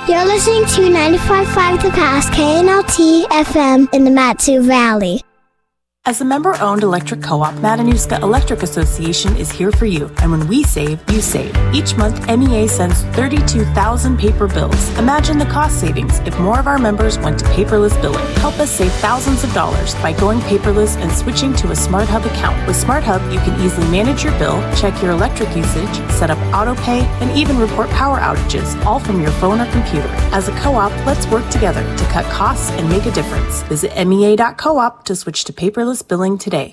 You're listening to 95.5 The Pass, KNLT FM in the Mat-Su Valley. As a member-owned electric co-op, Matanuska Electric Association is here for you. And when we save, you save. Each month, MEA sends 32,000 paper bills. Imagine the cost savings if more of our members went to paperless billing. Help us save thousands of dollars by going paperless and switching to a SmartHub account. With SmartHub, you can easily manage your bill, check your electric usage, set up auto pay, and even report power outages, all from your phone or computer. As a co-op, let's work together to cut costs and make a difference. Visit MEA.coop to switch to paperless billing today.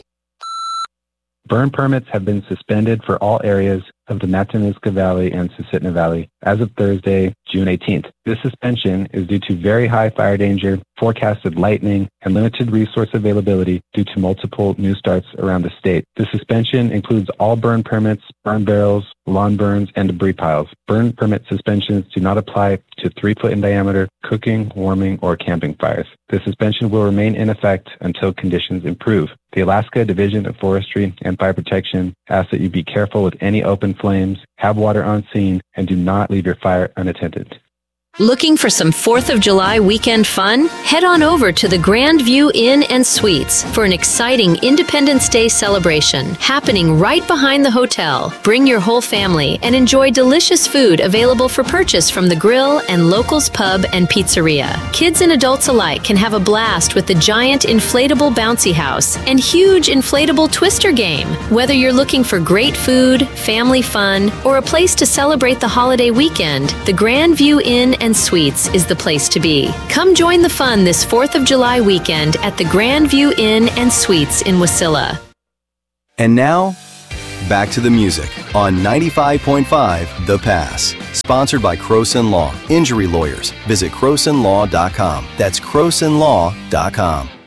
Burn permits have been suspended for all areas of the Matanuska Valley and Susitna Valley as of Thursday, June 18th. This suspension is due to very high fire danger, forecasted lightning, and limited resource availability due to multiple new starts around the state. The suspension includes all burn permits, burn barrels, lawn burns, and debris piles. Burn permit suspensions do not apply to 3-foot in diameter cooking, warming, or camping fires. The suspension will remain in effect until conditions improve. The Alaska Division of Forestry and Fire Protection asks that you be careful with any open flames, have water on scene, and do not leave your fire unattended. Looking for some 4th of July weekend fun? Head on over to the Grandview Inn and Suites for an exciting Independence Day celebration happening right behind the hotel. Bring your whole family and enjoy delicious food available for purchase from the grill and Locals Pub and Pizzeria. Kids and adults alike can have a blast with the giant inflatable bouncy house and huge inflatable twister game. Whether you're looking for great food, family fun, or a place to celebrate the holiday weekend, the Grandview Inn and Suites is the place to be. Come join the fun this 4th of July weekend at the Grandview Inn and Suites in Wasilla. And now, back to the music on 95.5 The Pass. Sponsored by Croson Law. Injury lawyers. Visit CrosonLaw.com. That's CrosonLaw.com.